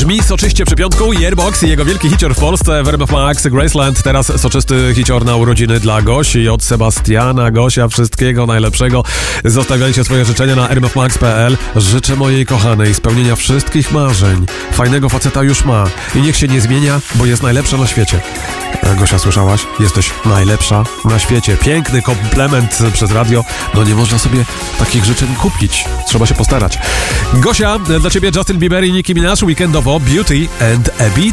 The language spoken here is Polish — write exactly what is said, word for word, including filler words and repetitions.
Brzmi soczyście przy piątku. Airbox i jego wielki hicior w Polsce w R M F Max, Graceland. Teraz soczysty hicior na urodziny dla Gosi od Sebastiana. Gosia, wszystkiego najlepszego. Zostawiajcie swoje życzenia na r m f max kropka p l. Życzę mojej kochanej spełnienia wszystkich marzeń. Fajnego faceta już ma i niech się nie zmienia, bo jest najlepsza na świecie. Gosia, słyszałaś? Jesteś najlepsza na świecie. Piękny komplement przez radio. No nie można sobie takich życzeń kupić. Trzeba się postarać. Gosia, dla ciebie Justin Bieber i Nicki Minaj weekendowo Beauty and a Beat.